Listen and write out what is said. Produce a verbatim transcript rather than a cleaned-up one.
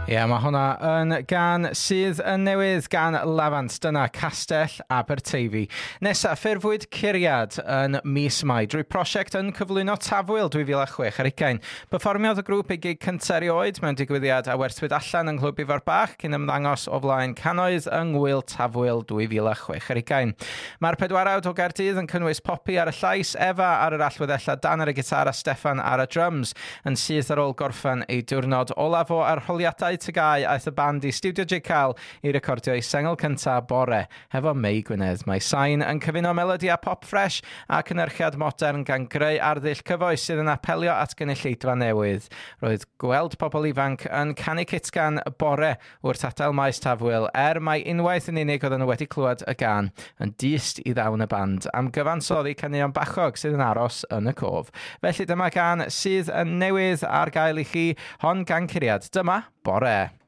Ie, yeah, mae hwnna yn gan sydd yn newydd gan Lafant. Dyna Castell Aberteifi. Nesa, ffurfwyd curiad yn mis Mai drwy prosiect yn cyflwyno Tafwyl dwy fil a chwech ar ugain. Perfformiodd y grŵp ei gig cyntaf erioed mewn digwyddiad a werthwyd allan yng Nghlwb Ifor Bach cyn ymddangos o flaen cannoedd yng Ngwyl Tafwyl dwy fil a chwech ar ugain. Mae'r pedwarawd o Gaerdydd yn cynnwys Popi ar y llais, Efa ar yr allweddella, Dan ar y gitar a Steffan ar y drums, yn syth ar ôl gorffan ei diwrnod olaf o arholiadau Tygau aeth y band i Studio J Cal i recordio ei sengl cyntaf bore hefo Mei Gwynedd. Mae sain yn cyfuno melodi a pop fresh a cynhyrchiad modern gan greu arddull cyfoes sydd yn apelio at gynulleidfa newydd. Roedd gweld pobl ifanc yn canu citgan bore wrth adael maes Tafwyl er mai unwaith yn unig oedd yn wedi clywed y gan yn dyst i ddawn y band am gyfansoddi caneuon bachog sydd yn aros yn y cof. Felly dyma gan sydd yn newydd ar gael i chi hon gan curiad. Dyma Bore.